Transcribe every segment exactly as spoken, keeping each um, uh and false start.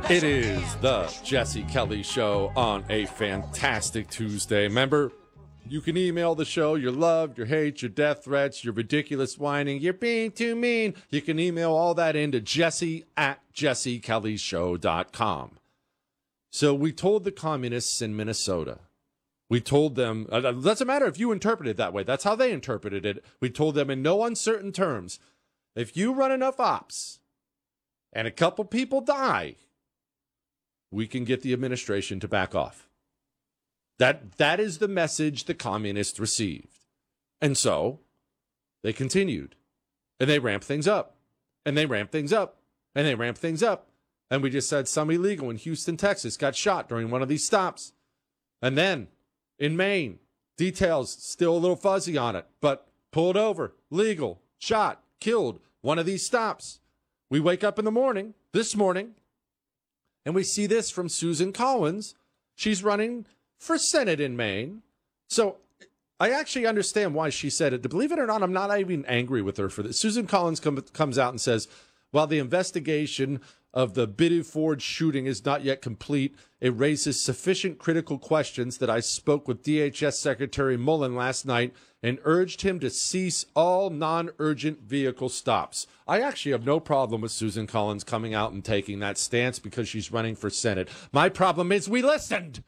It is the Jesse Kelly Show on a fantastic Tuesday. Remember, you can email the show your love, your hate, your death threats, your ridiculous whining, you're being too mean. You can email all that into Jesse at jesse kelly show dot com. So we told the communists in Minnesota, we told them, it doesn't matter if you interpret it that way, that's how they interpreted it. We told them in no uncertain terms, if you run enough ops and a couple people die, we can get the administration to back off. That that is the message the communists received. And so they continued. And they ramped things up. And they ramped things up. And they ramped things up. And we just said some illegal in Houston, Texas got shot during one of these stops. And then in Maine, details still a little fuzzy on it, but pulled over, legal, shot, killed, one of these stops. We wake up in the morning, this morning, and we see this from Susan Collins. She's running for Senate in Maine. So I actually understand why she said it. Believe it or not, I'm not even angry with her for this. Susan Collins come, comes out and says, while the investigation of the Biddeford shooting is not yet complete, it raises sufficient critical questions that I spoke with D H S Secretary Mullen last night and urged him to cease all non-urgent vehicle stops. I actually have no problem with Susan Collins coming out and taking that stance because she's running for Senate. My problem is we listened.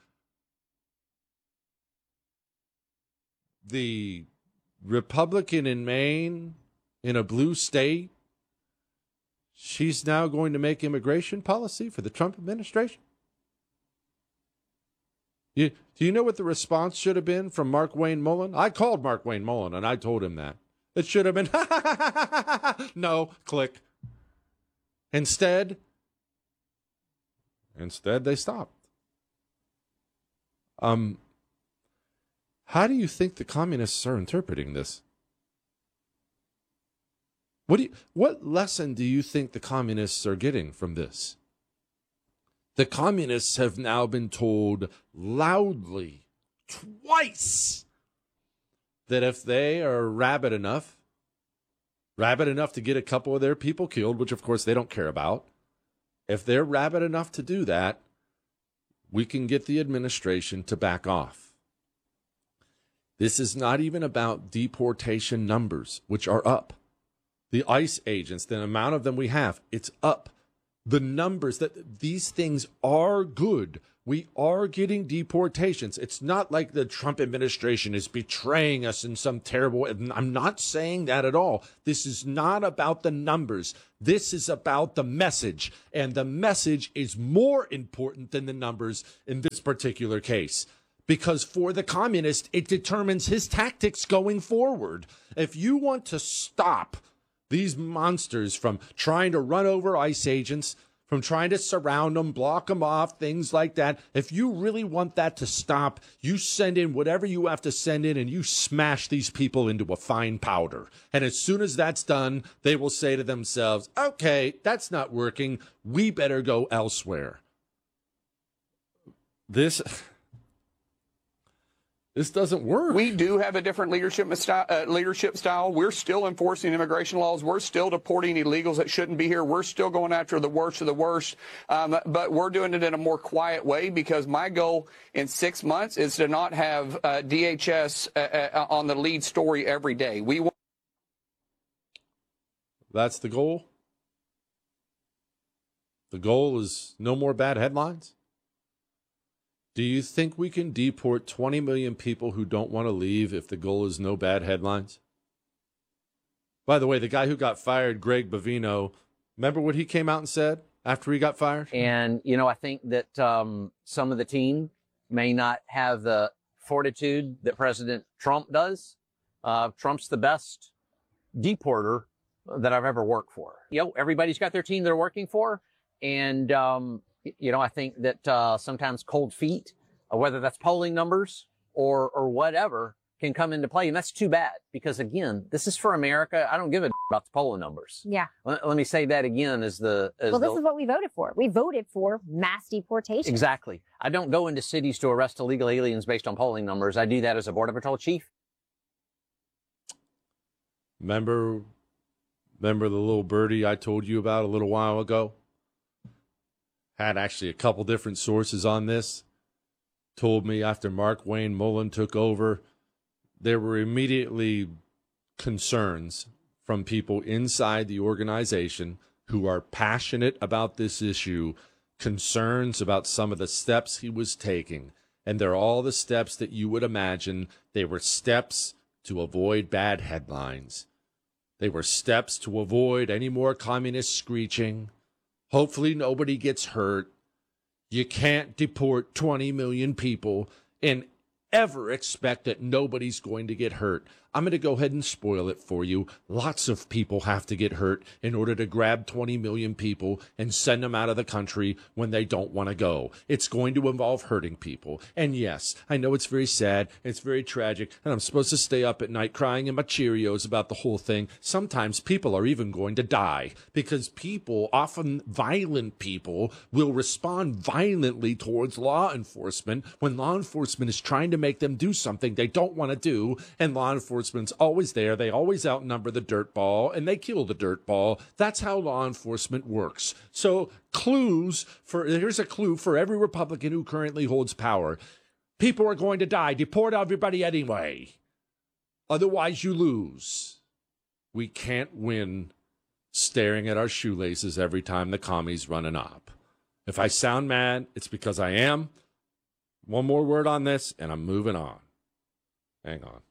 The Republican in Maine, in a blue state, she's now going to make immigration policy for the Trump administration. You, do you know what the response should have been from Mark Wayne Mullen? I called Mark Wayne Mullen, and I told him that. It should have been, no, click. Instead, instead they stopped. Um, how do you think the communists are interpreting this? What do you, what lesson do you think the communists are getting from this? The communists have now been told loudly, twice, that if they are rabid enough, rabid enough to get a couple of their people killed, which of course they don't care about, if they're rabid enough to do that, we can get the administration to back off. This is not even about deportation numbers, which are up. The ICE agents, the amount of them we have, it's up. The numbers, that these things are good. We are getting deportations. It's not like the Trump administration is betraying us in some terrible way. I'm not saying that at all. This is not about the numbers. This is about the message. And the message is more important than the numbers in this particular case. Because for the communist, it determines his tactics going forward. If you want to stop these monsters from trying to run over ICE agents, from trying to surround them, block them off, things like that. If you really want that to stop, you send in whatever you have to send in and you smash these people into a fine powder. And as soon as that's done, they will say to themselves, okay, that's not working. We better go elsewhere. This... This doesn't work. We do have a different leadership style, uh, leadership style. We're still enforcing immigration laws. We're still deporting illegals that shouldn't be here. We're still going after the worst of the worst. Um, but we're doing it in a more quiet way because my goal in six months is to not have uh, D H S uh, uh, on the lead story every day. We want. That's the goal. The goal is no more bad headlines. Do you think we can deport twenty million people who don't want to leave if the goal is no bad headlines? By the way, the guy who got fired, Greg Bovino, remember what he came out and said after he got fired? And, you know, I think that um, some of the team may not have the fortitude that President Trump does. Uh, Trump's the best deporter that I've ever worked for. You know, everybody's got their team they're working for. And, um, you know, I think that uh, sometimes cold feet, uh, whether that's polling numbers or or whatever, can come into play. And that's too bad because, again, this is for America. I don't give a d- about the polling numbers. Yeah. Let, let me say that again as the... As well, this the, is what we voted for. We voted for mass deportation. Exactly. I don't go into cities to arrest illegal aliens based on polling numbers. I do that as a Border Patrol chief. Remember, remember the little birdie I told you about a little while ago? had actually a couple different sources on this, told me after Markwayne Mullin took over, there were immediately concerns from people inside the organization who are passionate about this issue, concerns about some of the steps he was taking. And they're all the steps that you would imagine. They were steps to avoid bad headlines. They were steps to avoid any more communist screeching. Hopefully nobody gets hurt. You can't deport twenty million people and ever expect that nobody's going to get hurt. I'm going to go ahead and spoil it for you. Lots of people have to get hurt in order to grab twenty million people and send them out of the country when they don't want to go. It's going to involve hurting people. And yes, I know it's very sad, it's very tragic, and I'm supposed to stay up at night crying in my Cheerios about the whole thing. Sometimes people are even going to die because people, often violent people, will respond violently towards law enforcement when law enforcement is trying to make them do something they don't want to do, and law enforcement's always there. They always outnumber the dirt ball, and they kill the dirt ball. That's how law enforcement works. So clues for, here's a clue for every Republican who currently holds power. People are going to die. Deport everybody anyway. Otherwise you lose. We can't win staring at our shoelaces every time the commies run an op. If I sound mad, it's because I am. One more word on this, and I'm moving on. Hang on.